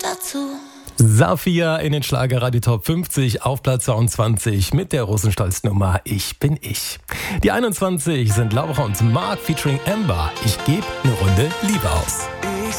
dazu. Safia in den Schlagerradio Top 50 auf Platz 22 mit der Russenstolz-Nummer Ich bin ich. Die 21 sind Laura und Mark featuring Amber. Ich gebe eine Runde Liebe aus.